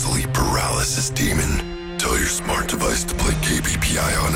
sleep paralysis demon. Tell your smart device to play KBPI on